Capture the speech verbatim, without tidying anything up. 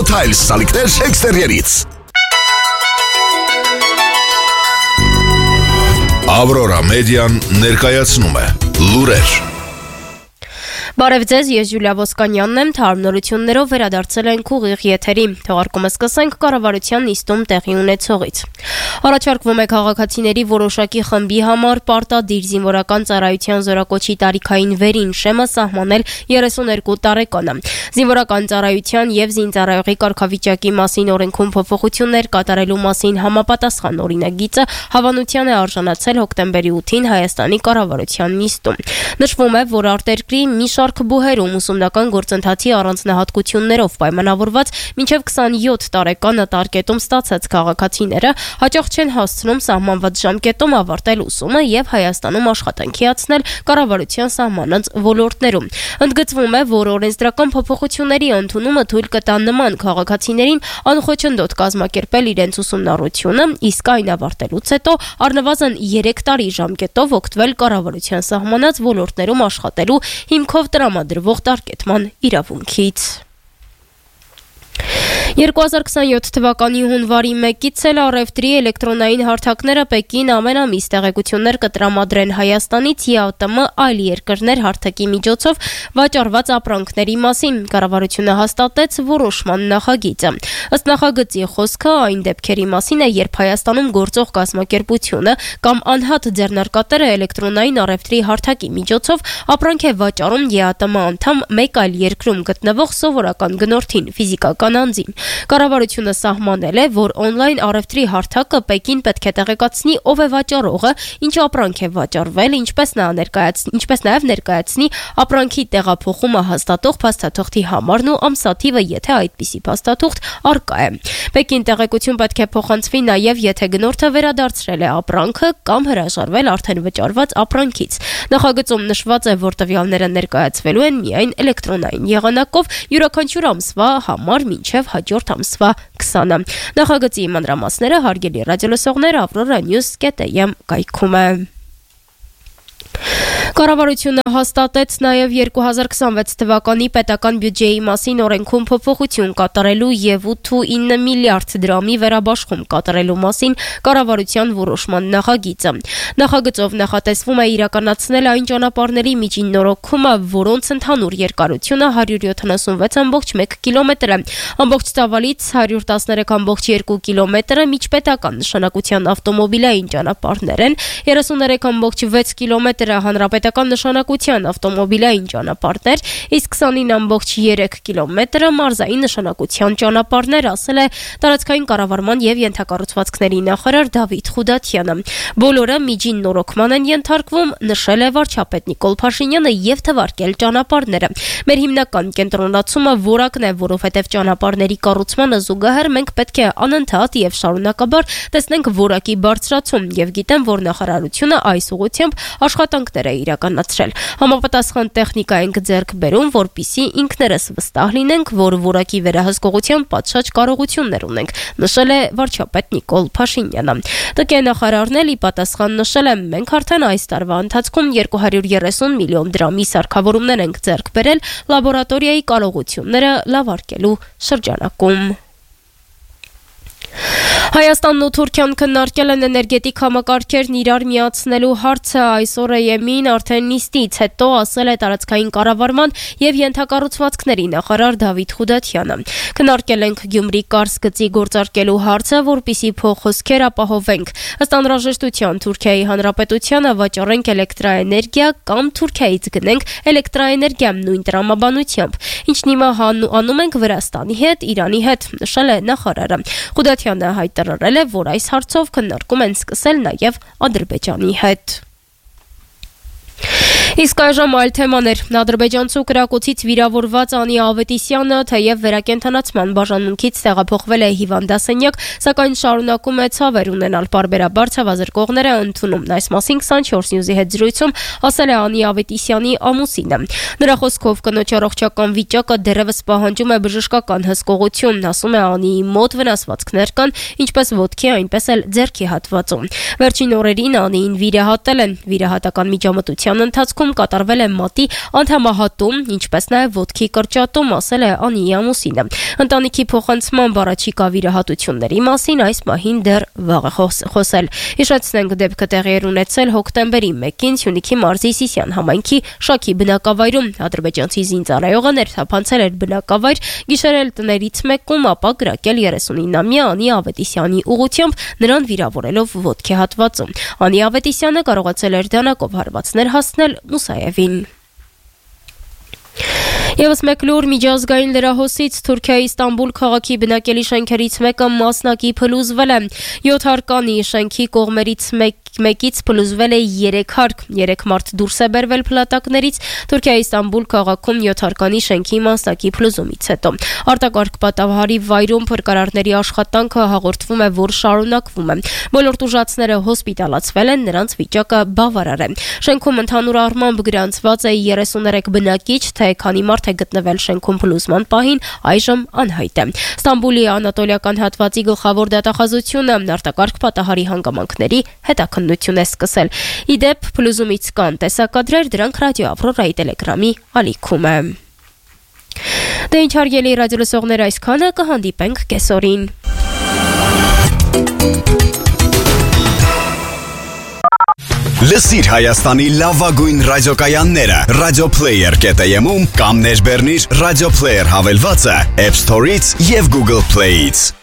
Tiles սալիկներ էքստերիերից։ Aurora Median ներկայացնում է լուրեր։ Բարև ձեզ, ես Յուլիա Ոսկանյանն եմ, թարմնորություններով վերադարձել ենք ուղիղ եթերի։ Թողարկումը սկսենք կառավարության նիստում տեղի ունեցողից։ Առաջարկվում է քաղաքացիների որոշակի խմբի համար պարտադիր զինվորական ծառայության զորակոչի տարիքային վերին շեմը սահմանել երեսուներկու տարեկանը։ Զինվորական ծառայության եւ զինծառայողի կարգավիճակի մասին օրենքում փոփոխություններ կատարելու մասին համապատասխան օրինագիծը հավանության է արժանացել հոկտեմբերի ութին Հայաստանի կառավարության նիստում։ Նշվում է, որ արտերկրի մի շարք բուհերում ուսումնական գործընթացի առանձնահատկություններով պայմանավորված մինչև քսանյոթ տարեկանը տարկետում ստացած քաղաքացիները հաճախ չեն հասցնում սահմանված ժամկետում ավարտել ուսումը եւ Հայաստանում աշխատանքի անցնել կառավարության սահմանած ոլորտներում։ Ընդգծվում է, որ օրենսդրական փոփոխությունների ընդունումը թույլ կտա նման քաղաքացիներին անխոչնդոտ կազմակերպել իրենց ուսումնառությունը, իսկ այն ավարտելուց հետո առնվազն երեք տարի ժամկետով օգտվել կառավարության սահմանած ոլորտներում աշխատելու հիմքով տրամադրվող տարկետման իրավունքից։ երկու հազար քսանյոթ թվականի հունվարի մեկից էլ առևտրի էլեկտրոնային հարթակները Պեկին ամեն ամիս տեղեկություններ կտրամադրեն Հայաստանից ԵԱՏՄ այլ երկրներ հարթակի միջոցով վաճառված ապրանքների մասին։ Կառավարությունը հաստատեց որոշման նախագիծը։ Ըստ նախագծի խոսքը այն դեպքերի մասին է, երբ Հայաստանում գործող կազմակերպությունը կամ անհատ ձեռնարկատերը էլեկտրոնային առևտրի հարթակի միջոցով ապրանք է վաճառում ԵԱՏՄ անդամ մեկ այլ երկրում գտնվող սովորական գնորդին ֆիզիկական անձին։ Կառավարությունը սահմանել է, որ օնլայն առևտրի հարթակը Պեկին պետք է տեղեկացնի ով է վաճառողը, ինչ ապրանք է վաճառվել, ինչպես նա ներկայացնի, ինչպես նաև ներկայացնի ապրանքի տեղափոխումը հաստատող փաստաթղթի համարն ու ամսաթիվը, եթե այդպիսի փաստաթուղթ առկա է։ Պեկին տեղեկություն պետք է փոխանցվի նաև, եթե գնորդը վերադարձրել է ապրանքը կամ հրաժարվել արդեն վճարված ապրանքից։ Նախագծում նշված է, որ տվյալները ներկայացվելու են միայն էլեկտրոնային եղանակով յուրաքանչյուր ամսվա համար մինչև հաջորդ ամսվա քսանը։ Նախագծի մանրամասները հարգելի ռադիոլսողներ Aurora News dot am կայքում է։ Կառավարությունը հաստատեց նաև երկու հազար քսանվեց թվականի պետական բյուջեի մասին օրենքում փոփոխություն կատարելու եւ ութ միլիարդ դրամի վերաբաշխում կատարելու մասին կառավարության որոշման նախագիծը։ Նախագծով նախատեսվում է իրականացնել այն ճանապարհների միջին նորոգումը, որոնց ընդհանուր երկարությունը հարյուր յոթանասունվեց կόμμα մեկ կիլոմետր է։ Ամբողջ ծավալից հարյուր տասներեք կόμμα երկու կիլոմետրը միջպետական նշանակության ավտոմոբիլային ճանապարհներ են, երեսուներեք կόμma վեց կիլոմետրը հանրապետական նշանակության ավտոմոբիլային ճանապարհներ, իսկ քսանինը կόμma երեք կիլոմետրը մարզային նշանակության ճանապարհներ, ասել է տարածքային կառավարման եւ ենթակառուցվածքների նախարար Դավիթ Խուդատյանը։ Բոլորը միջին նորոգման են ենթարկվում, նշել է վարչապետ Նիկոլ Փաշինյանը եւ թվարկել ճանապարհները։ Մեր հիմնական կենտրոնացումը որակն է, որովհետեւ ճանապարհների կառուցմանը զուգահեռ մենք պետք է անընդհատ եւ շարունակաբար տեսնենք որակի բարձրացում եւ գիտեմ, որ նախարարությունը այս ուղղությամբ աշխատանքներ է իրականացրել։ Համապատասխան տեխնիկա ենք ձեռք բերում, որպիսի ինքներս վստահ լինենք, որ որակի վերահսկողության պատշաճ կարողություններ ունենք, նշել է վարչապետ Նիկոլ Փաշինյանը։ ՏԿ նախարարն էլ ի պատասխան նշել է, մենք արդեն այս տարվա ընթացքում երկու հարյուր երեսուն միլիոն դրամի սարքավորումներ ենք ձեռք բերել լաբորատորիայի կարողությունները լավարկելու շրջանակում։ Հայաստանն ու Թուրքիան քննարկել են էներգետիկ համակարգերն իրար միացնելու հարցը։ Այսօր ԵՄ-ին արդեն նիստից հետո ասել է տարածքային կառավարման եւ ենթակառուցվածքների նախարար Դավիթ Խուդատյանը։ Քննարկել ենք Գյումրի Կարս գծի գործարկելու հարցը, որպիսի փոխհոսքեր ապահովենք։ Ըստ անհրաժեշտության Թուրքիայի Հանրապետությանը վաճառենք էլեկտրաէներգիա կամ Թուրքիայից գնենք էլեկտրաէներգիա նույն տրամաբանությամբ, ինչն հիմա անում ենք Վրաստանի հետ, Իրանի հետ, նշել է նախարարը։ Խուդատյանը հայտարարել է, որ այս հարցով քննարկում են սկսել նաև Ադրբեջանի հետ։ Իսկ այժմ այլ թեմաներ։ Ադրբեջանցու կրակոցից վիրավորված Անի Ավետիսյանը թեև վերակենդանացման բաժանմունքից տեղափոխվել է հիվանդասենյակ, սակայն շարունակում է ցավեր ունենալ, պարբերաբար ցավազրկողները ընդունում։ Այս մասին քսանչորս News-ի հետ զրույցում ասել է Անի Ավետիսյանի ամուսինը։ Նրա խոսքով կնոջ առողջական վիճակը դեռևս պահանջում է բժշկական հսկողություն, ասում է Անիի մոտ վնասվածքներ կան, ինչպես ոտքի, այնպես էլ ձեռքի հատվածում։ Վերջին օրերին Անիին վիրահատել են։ Վիրահատական միջամտության ընթացքում ընթացքում կատարվել է մատի անդամահատում, ինչպես նաև ոտքի կրճատում, ասել է Անիի ամուսինը։ Ընտանիքի փոխանցման առաջիկա վիրահատությունների մասին այս մահին դեռ վաղ է խոսել։ Հիշեցնենք, դեպքը տեղի էր ունեցել հոկտեմբերի մեկին Սյունիքի մարզի Սիսիան համայնքի Շաքի բնակավայրում։ Ադրբեջանցի զինծառայողը ներթափանցել էր բնակավայր, գիշերել տներից մեկում, ապա գրակել երեսունինամյա Անի Ավետիսյանի ուղղությամբ, նրան վիրավորելով ոտքի հատվածում։ Անի Ավետիսյանը կարողացել էր դանակով հարվածներ հասնել Մուսայևին։ Եվս մեկ լուր միջազգային լրահոսից Թուրքիայի Ստամբուլ քաղաքի բնակելի շենքերից մեկը մասնակի փլուզվել է։ յոթ հարկանի շենքի կողմերից մեկից փլուզվել է երեք հարկ։ Երեք մարդ դուրս է բերվել փլատակներից Թուրքիայի Ստամբուլ քաղաքում յոթ հարկանի շենքի մասնակի փլուզումից հետո։ Արտակարգ պատահարի վայրում փրկարարների աշխատանքը հաղորդվում է, որ շարունակվում է։ Բոլոր տուժածները հոսպիտալացվել են, նրանց վիճակը բավարար է։ Շենքում ընդհանուր առմամբ գրանցված է երեսուներեք բնակիչ, թե քանի մարդ է գտնվել շենքում փլուզման պահին, այժմ անհայտ է։ Ստամբուլի անատոլիական հատվածի գլխավոր դատախազությունը արտակարգ պատահարի հանգամանքների հետաքննություն է սկսել։ Իդեպ փլուզումից կան տեսակադրեր, դրանք ռադիո Ավրորայի տելեգրամի ալիքում է։ Դե ինչ հարգելի ռադիոլսողներ, այսքանը, կհանդիպենք կեսօրին։ Լսիր Հայաստանի լավագույն ռադիոկայանները Radioplayer կետ եմ-ում կամ ներբեռնիր Radioplayer հավելվածը App Store-ից և Google Play-ից։